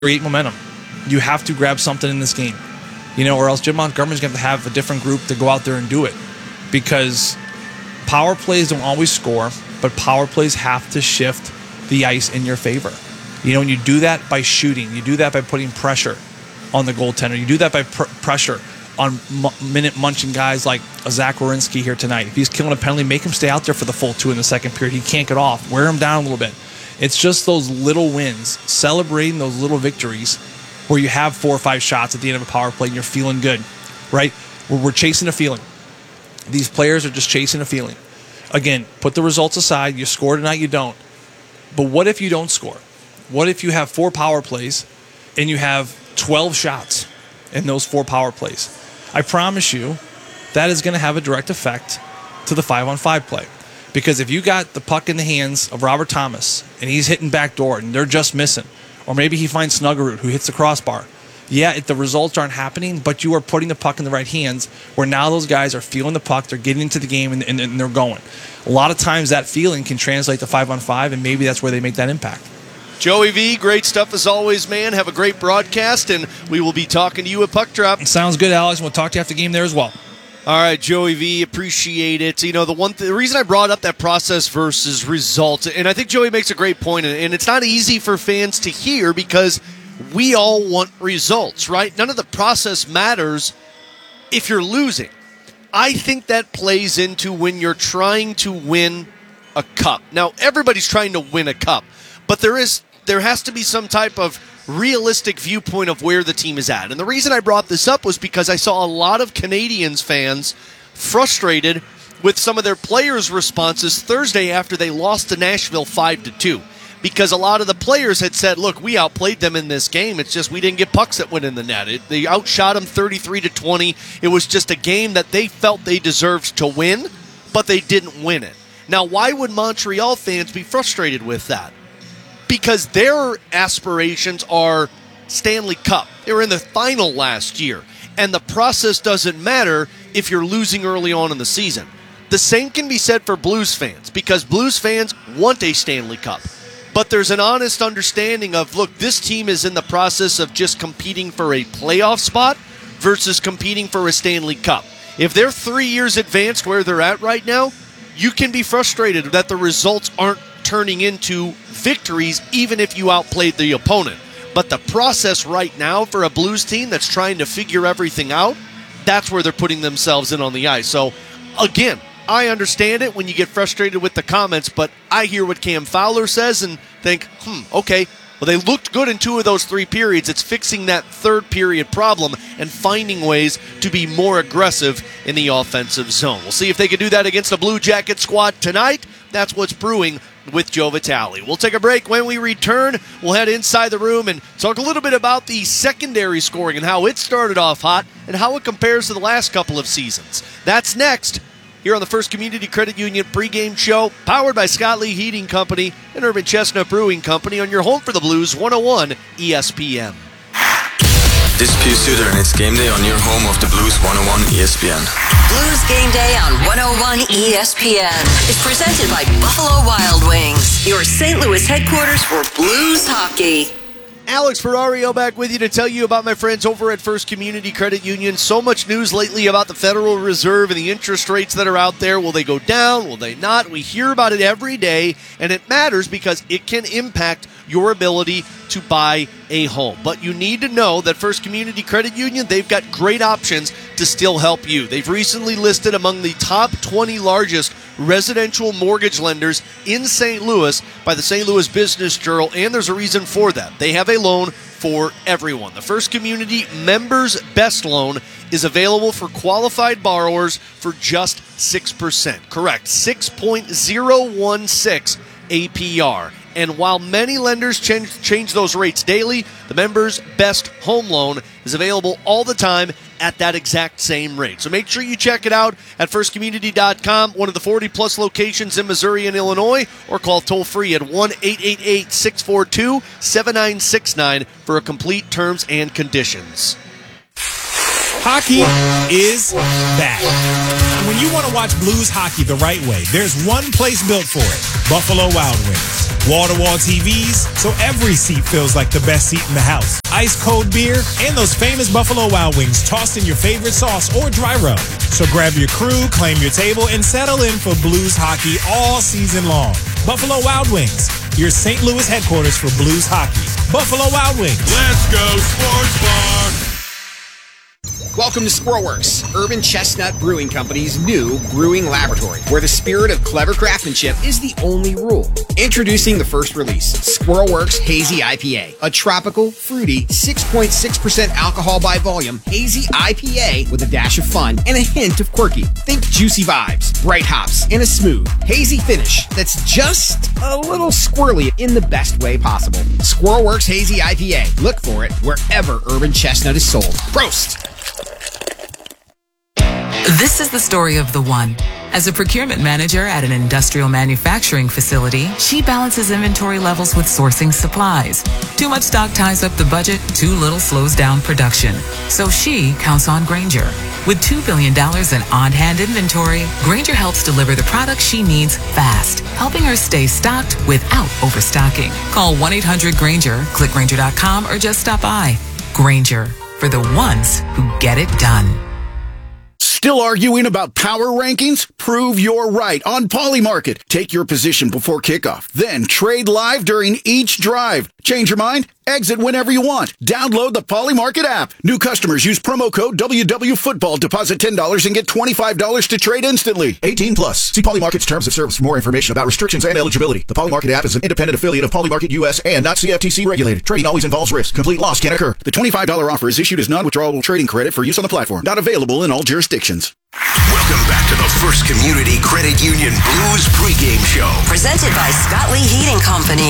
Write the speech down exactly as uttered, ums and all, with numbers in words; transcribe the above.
create momentum. You have to grab something in this game, you know, or else Jim Montgomery's going to have to have a different group to go out there and do it, because power plays don't always score, but power plays have to shift the ice in your favor. You know, and you do that by shooting. You do that by putting pressure on the goaltender. You do that by pr- pressure on m- minute munching guys like Zach Werenski here tonight. If he's killing a penalty, make him stay out there for the full two in the second period. He can't get off. Wear him down a little bit. It's just those little wins, celebrating those little victories where you have four or five shots at the end of a power play and you're feeling good, right? We're, we're chasing a feeling. These players are just chasing a feeling. Again, put the results aside. You score tonight, you don't. But what if you don't score? What if you have four power plays and you have twelve shots in those four power plays? I promise you that is going to have a direct effect to the five-on-five play. Because if you got the puck in the hands of Robert Thomas and he's hitting backdoor and they're just missing, or maybe he finds Snuggerud who hits the crossbar, yeah, it, the results aren't happening, but you are putting the puck in the right hands where now those guys are feeling the puck, they're getting into the game, and, and, and they're going. A lot of times that feeling can translate to five-on-five, and maybe that's where they make that impact. Joey V, great stuff as always, man. Have a great broadcast, and we will be talking to you at Puck Drop. Sounds good, Alex. We'll talk to you after the game there as well. All right, Joey V, appreciate it. You know, the one th- the reason I brought up that process versus result, and I think Joey makes a great point, and it's not easy for fans to hear because we all want results, right? None of the process matters if you're losing. I think that plays into when you're trying to win a cup. Now, everybody's trying to win a cup, but there is there has to be some type of realistic viewpoint of where the team is at. And the reason I brought this up was because I saw a lot of Canadiens fans frustrated with some of their players' responses Thursday after they lost to Nashville five to two. Because a lot of the players had said, look, we outplayed them in this game. It's just we didn't get pucks that went in the net. It, they outshot them thirty-three to twenty. It was just a game that they felt they deserved to win, but they didn't win it. Now, why would Montreal fans be frustrated with that? Because their aspirations are Stanley Cup. They were in the final last year. And the process doesn't matter if you're losing early on in the season. The same can be said for Blues fans, because Blues fans want a Stanley Cup. But there's an honest understanding of, look, this team is in the process of just competing for a playoff spot versus competing for a Stanley Cup. If they're three years advanced where they're at right now, you can be frustrated that the results aren't turning into victories even if you outplayed the opponent. But the process right now for a Blues team that's trying to figure everything out, that's where they're putting themselves in on the ice. So, again, I understand it when you get frustrated with the comments, but I hear what Cam Fowler says and think, hmm, okay, well, they looked good in two of those three periods. It's fixing that third period problem and finding ways to be more aggressive in the offensive zone. We'll see if they can do that against the Blue Jacket squad tonight. That's what's brewing with Joe Vitale. We'll take a break. When we return, we'll head inside the room and talk a little bit about the secondary scoring and how it started off hot and how it compares to the last couple of seasons. That's next here on the First Community Credit Union pregame show, powered by Scott Lee Heating Company and Urban Chestnut Brewing Company on your home for the Blues, one oh one E S P N. This is Pius Suter, and it's game day on your home of the Blues, one oh one E S P N. Blues Game Day on one oh one E S P N is presented by Buffalo Wild Wings, your Saint Louis headquarters for Blues hockey. Alex Ferrario back with you to tell you about my friends over at First Community Credit Union. So much news lately about the Federal Reserve and the interest rates that are out there. Will they go down? Will they not? We hear about it every day, and it matters because it can impact your ability to buy a home. But you need to know that First Community Credit Union, they've got great options to still help you. They've recently listed among the top twenty largest residential mortgage lenders in Saint Louis by the Saint Louis Business Journal, and there's a reason for that. They have a loan for everyone. The First Community Members Best Loan is available for qualified borrowers for just six percent. Correct, six point zero one six A P R. And while many lenders change, change those rates daily, the Members Best Home Loan is available all the time at that exact same rate. So make sure you check it out at first community dot com, one of the forty plus locations in Missouri and Illinois, or call toll-free at one eight eight eight, six four two, seven nine six nine for a complete terms and conditions. Hockey is back. When you want to watch Blues hockey the right way, there's one place built for it. Buffalo Wild Wings. Wall-to-wall T Vs, so every seat feels like the best seat in the house. Ice-cold beer, and those famous Buffalo Wild Wings tossed in your favorite sauce or dry rub. So grab your crew, claim your table, and settle in for Blues hockey all season long. Buffalo Wild Wings, your Saint Louis headquarters for Blues hockey. Buffalo Wild Wings. Let's go Sports Bar! Welcome to Squirrelworks, Urban Chestnut Brewing Company's new brewing laboratory, where the spirit of clever craftsmanship is the only rule. Introducing the first release, Squirrelworks Hazy I P A, a tropical, fruity, six point six percent alcohol by volume hazy I P A with a dash of fun and a hint of quirky. Think juicy vibes, bright hops, and a smooth, hazy finish that's just a little squirrely in the best way possible. Squirrelworks Hazy I P A. Look for it wherever Urban Chestnut is sold. Prost! This is the story of the one. As a procurement manager at an industrial manufacturing facility, she balances inventory levels with sourcing supplies. Too much stock ties up the budget, too little slows down production. So she counts on Grainger. With two billion dollars in on-hand inventory, Grainger helps deliver the products she needs fast, helping her stay stocked without overstocking. Call one eight hundred Grainger, click Grainger dot com, or just stop by. Grainger, for the ones who get it done. Still arguing about power rankings? Prove you're right on Polymarket. Take your position before kickoff, then trade live during each drive. Change your mind? Exit whenever you want. Download the Polymarket app. New customers use promo code W W Football. Deposit ten dollars and get twenty-five dollars to trade instantly. eighteen plus. See Polymarket's terms of service for more information about restrictions and eligibility. The Polymarket app is an independent affiliate of Polymarket U S and not C F T C regulated. Trading always involves risk. Complete loss can occur. The twenty-five dollars offer is issued as non-withdrawable trading credit for use on the platform. Not available in all jurisdictions. Welcome back to the First Community Credit Union Blues pregame show. Presented by Scott Lee Heating Company.